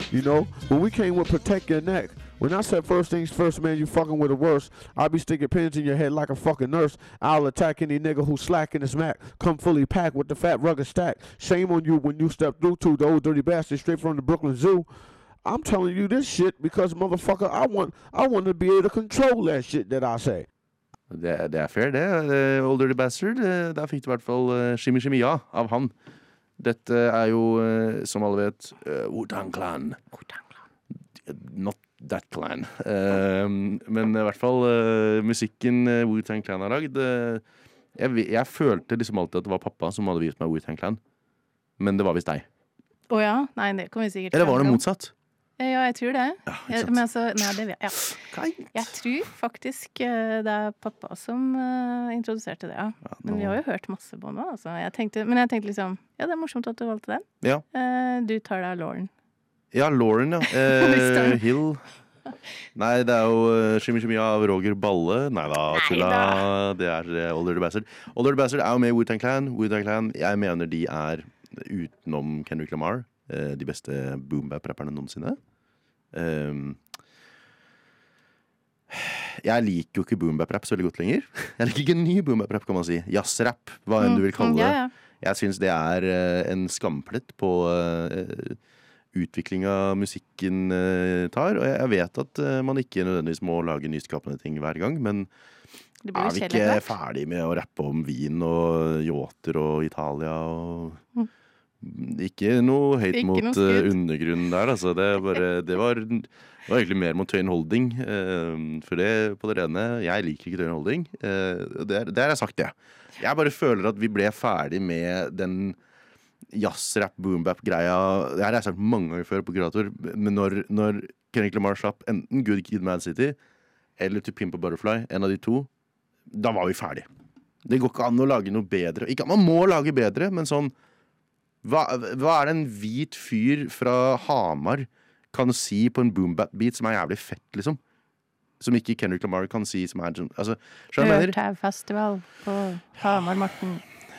You know, when we came with Protect Your Neck, when I said first things first, man, you fucking with the worst. I'll be sticking pins in your head like a fucking nurse. I'll attack any nigga who's slacking his Mac. Come fully packed with the fat rugged stack. Shame on you when you step through to the old dirty bastard straight from the Brooklyn Zoo. I'm telling you this shit because, motherfucker, I want to be able to control that shit that I say. Det fair, det. Old Dirty Bastard. Der fikk du I hvert fall Shimmy Shimmy Ja av han. Dette jo, som alle vet, Wu-Tang Clan. Not that clan. Men I hvert fall musikken Wu-Tang Clan har lagd. Jeg følte liksom alltid at det var pappa som hadde vist meg Wu-Tang Clan. Men det var visst deg. Ja, nei, det kan vi sikkert. Eller var det motsatt? Ja, jeg tror det. Ja, ikke sant? Men altså, nei, det vet jeg. Jeg tror faktisk det pappa som introduserte det, ja. Men vi har jo hørt masse på nå, altså. Men jeg tenkte liksom, ja, det morsomt at du valgte den. Ja. Du tar deg Lauren. Ja, Lauren, ja. Hill. Nei, det jo Shimmy Shimmy av Roger Balle. Neida, tulla. Det Old Dirty Bastard. Old Dirty Bastard jo med i Wu-Tang Clan. Wu-Tang Clan, jeg mener de utenom Kendrick Lamar de beste boom-bap-rapperne noensinne. Jeg liker jo ikke boom-bap-rap så veldig godt lenger. Jeg liker ikke ny boom-bap-rap, kan man si. Jazz-rap, hva enn du vil kalle det. Jeg synes det en skamplett på utvikling av musikken tar, og jeg vet at man ikke nødvendigvis må lage nyskapende ting hver gang, men vi ikke ferdig med å rappe om vin og yachter og Italia og ikke noe hate mot undergrunnen der, altså. Det var egentlig mer mot Tøyen Holding, for det på det rene, jeg liker ikke Tøyen Holding, det har jeg sagt det. Jeg bare føler at vi ble ferdig med den jazz-rap, boom-bap-greia. Det har jeg sagt mange ganger før på Kurator, men når Kendrick Lamar slapp enten Good Kid, Mad City eller To Pimp a Butterfly, en av de to, da var vi ferdig. Det går ikke an å lage noe bedre. Ikke at man må lage bedre, men sånn hva det en hvit fyr fra Hamar kan si på en boom-bap-beat som jævlig fett, liksom? Som ikke Kendrick Lamar kan si som altså, Rørtau-festival på Hamar, Martin.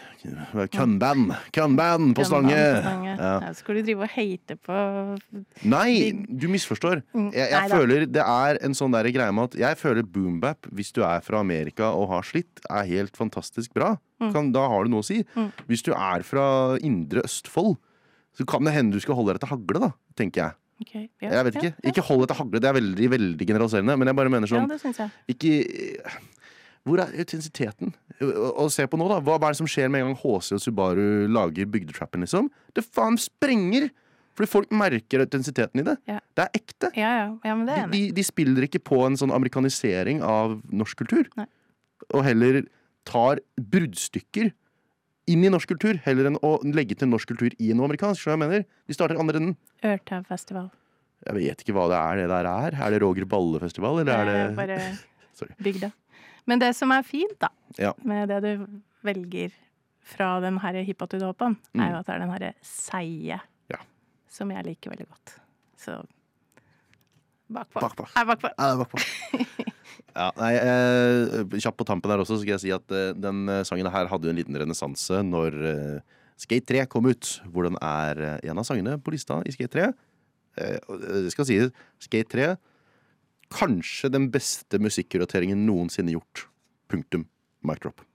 Kønband på Stange. Ja. Skal du drive og hate på Nei, du misforstår. Jeg føler det en sånn der greie med at jeg føler boom-bap, hvis du fra Amerika og har slitt, helt fantastisk bra. Da har du noe å si. Hvis du fra Indre Østfold, så kan det hende du skal holde deg til hagle, da, tenker jeg. Okay, jeg vet ikke. Ikke hold deg til hagle, det veldig, veldig generaliserende, men jeg bare mener sånn, det synes jeg. Ikke hvor intensiteten? Og se på nå da, hva det som skjer med en gang HC og Subaru lager bygdetrappen liksom? Det faen sprenger! Fordi folk merker intensiteten i det. Ja. Det ekte. Ja, men det de spiller ikke på en sånn amerikanisering av norsk kultur. Nei. Og heller tar bruddstykker inn i norsk kultur, heller enn å legge til norsk kultur i noe amerikansk, så jeg mener. De starter andre enden. Ørtau-festival. Jeg vet ikke hva det det der det Roger Balle-festival, eller det bare bygda. Men det som fint da, med det du velger fra den her hiphop-hoppen, jo at det den her seie, som jeg liker veldig godt. Så bakpå. Bakpå. Ja, nei, kjapt på tampen her også, så skal jeg si at den sangen her hadde jo en liten renessanse når Skate 3 kom ut, hvor den en av sangene på lista i Skate 3. Det skal sies, Skate 3 kanskje den beste musikkurateringen noensinne gjort. Punktum. Mic drop.